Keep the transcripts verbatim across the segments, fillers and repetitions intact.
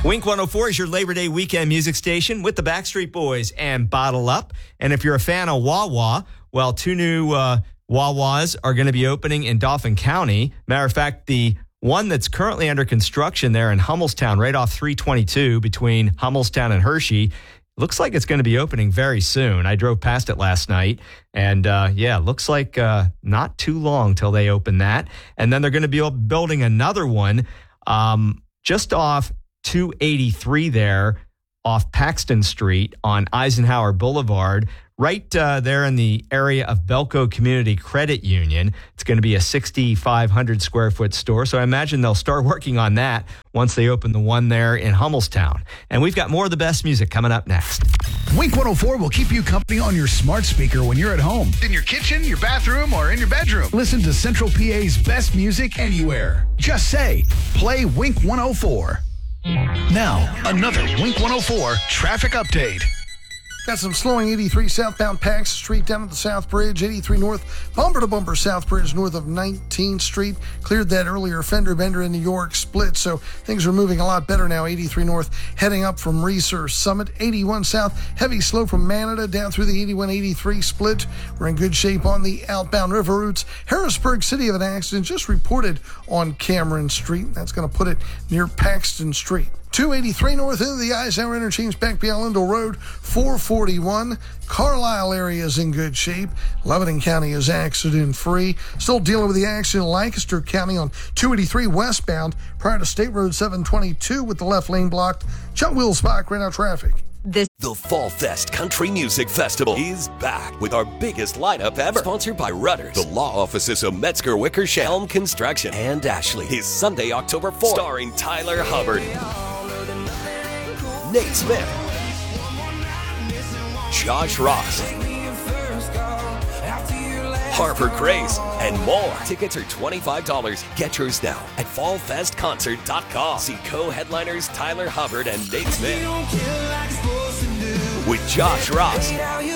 Wink one oh four is your Labor Day weekend music station with the Backstreet Boys and Bottle Up. And if you're a fan of Wawa, well, two new uh, Wawas are going to be opening in Dauphin County. Matter of fact, the one that's currently under construction there in Hummelstown, right off three twenty-two between Hummelstown and Hershey, looks like it's going to be opening very soon. I drove past it last night, and uh, yeah, looks like uh, not too long till they open that. And then they're going to be building another one um, just off two eighty-three there off Paxton Street on Eisenhower Boulevard, right uh, there in the area of Belco Community Credit Union. It's going to be a sixty-five hundred square foot store. So I imagine they'll start working on that once they open the one there in Hummelstown. And we've got more of the best music coming up next. Wink one oh four will keep you company on your smart speaker when you're at home, in your kitchen, your bathroom, or in your bedroom. Listen to Central P A's best music anywhere. Just say, play Wink one oh four. Now, another Wink one oh four traffic update. Got some slowing eighty-three southbound Paxton Street down at the South Bridge, eighty-three north, bumper to bumper South Bridge north of nineteenth Street. Cleared that earlier fender bender in New York split, so things are moving a lot better now. eighty-three north heading up from Research Summit, eighty-one south, heavy slow from Manada down through the eighty-one eighty-three split. We're in good shape on the outbound river routes. Harrisburg City of an accident just reported on Cameron Street. That's going to put it near Paxton Street. two eighty-three north into the Eisenhower interchange back beyond Lindell Road, four forty-one. Carlisle area is in good shape. Lebanon County is accident-free. Still dealing with the accident in Lancaster County on two eighty-three westbound prior to State Road seven twenty-two with the left lane blocked. Chuck Wheelsbach ran out traffic. This The Fall Fest Country Music Festival is back with our biggest lineup ever. Sponsored by Rudders, the law offices of Metzger Wickersham, Helm Construction, and Ashley. Is Sunday, October fourth, starring Tyler Hubbard, Nate Smith, Josh Ross, Harper Grace, and more. Tickets are twenty-five dollars. Get yours now at fall fest concert dot com. See co-headliners Tyler Hubbard and Nate Smith with Josh Ross,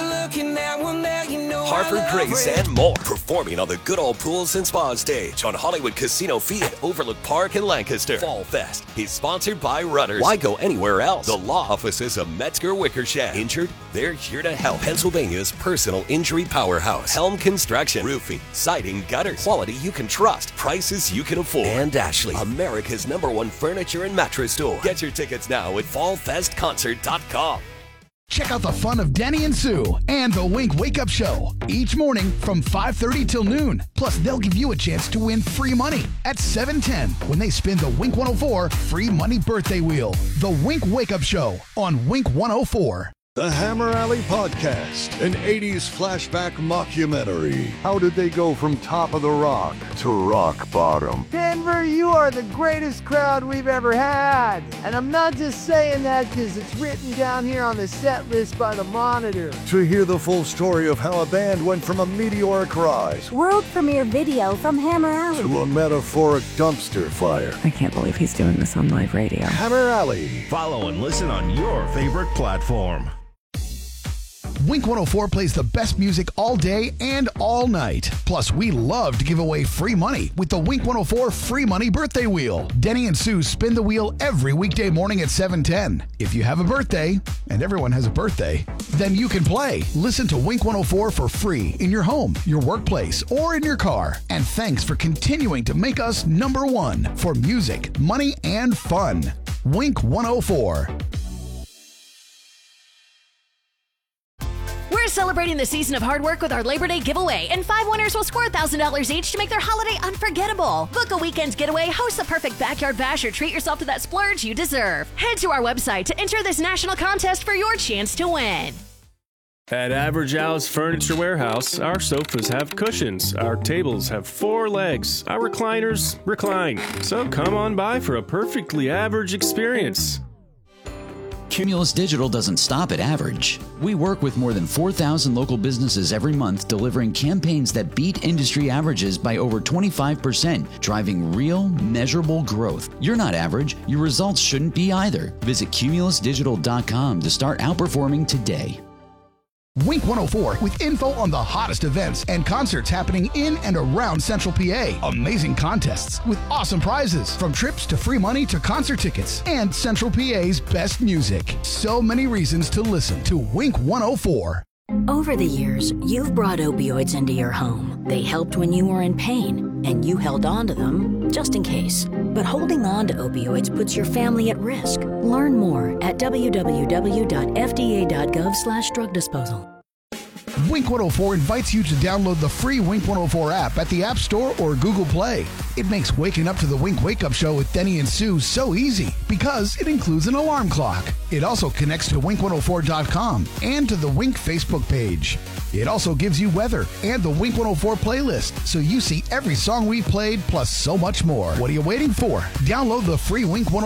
Harper Grace, and more. Performing on the Good Old Pools and Spa stage on Hollywood Casino Field at Overlook Park in Lancaster. Fall Fest is sponsored by Rudders. Why go anywhere else? The law offices of Metzger Wickersham. Injured? They're here to help. Pennsylvania's personal injury powerhouse. Helm Construction. Roofing, siding, gutters. Quality you can trust. Prices you can afford. And Ashley, America's number one furniture and mattress store. Get your tickets now at fall fest concert dot com. Check out the fun of Denny and Sue and the Wink Wake Up Show each morning from five thirty till noon. Plus, they'll give you a chance to win free money at seven ten when they spin the Wink one oh four free money birthday wheel. The Wink Wake Up Show on Wink one oh four. The Hammer Alley Podcast, an eighties flashback mockumentary. How did they go from top of the rock to rock bottom? Denver, you are the greatest crowd we've ever had. And I'm not just saying that because it's written down here on the set list by the Monitor. To hear the full story of how a band went from a meteoric rise, world premiere video from Hammer Alley, to a metaphoric dumpster fire. I can't believe he's doing this on live radio. Hammer Alley. Follow and listen on your favorite platform. Wink one oh four plays the best music all day and all night. Plus, we love to give away free money with the Wink one oh four free money birthday wheel. Denny and Sue spin the wheel every weekday morning at seven ten. If you have a birthday, and everyone has a birthday, then you can play. Listen to Wink one oh four for free in your home, your workplace, or in your car. And thanks for continuing to make us number one for music, money, and fun. Wink one oh four. We're celebrating the season of hard work with our Labor Day giveaway, and five winners will score one thousand dollars each to make their holiday unforgettable. Book a weekend's getaway, host the perfect backyard bash, or treat yourself to that splurge you deserve. Head to our website to enter this national contest for your chance to win. At Average Al's Furniture Warehouse, our sofas have cushions, our tables have four legs, our recliners recline. So come on by for a perfectly average experience. Cumulus Digital doesn't stop at average. We work with more than four thousand local businesses every month, delivering campaigns that beat industry averages by over twenty-five percent, driving real, measurable growth. You're not average. Your results shouldn't be either. Visit cumulus digital dot com to start outperforming today. Wink one oh four with info on the hottest events and concerts happening in and around Central P A. Amazing contests with awesome prizes, from trips to free money to concert tickets, and Central P A's best music. So many reasons to listen to Wink one oh four. Over the years, you've brought opioids into your home. They helped when you were in pain, and you held on to them just in case. But holding on to opioids puts your family at risk. Learn more at w w w dot f d a dot gov slash drug disposal. Wink one oh four invites you to download the free Wink one oh four app at the App Store or Google Play. It makes waking up to the Wink Wake Up Show with Denny and Sue so easy because it includes an alarm clock. It also connects to wink one oh four dot com and to the Wink Facebook page. It also gives you weather and the Wink one oh four playlist, so you see every song we've played plus so much more. What are you waiting for? Download the free Wink one oh four